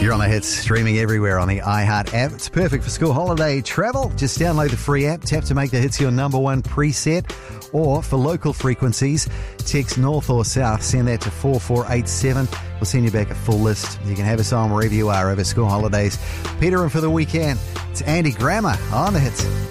You're on the hits, streaming everywhere on the iHeart app. It's perfect for school holiday travel. Just download the free app, tap to make the hits your number one preset. Or for local frequencies, text north or south, send that to 4487. We'll send you back a full list. You can have us on wherever you are over school holidays. Peter in for the weekend. It's Andy Grammer on the hits.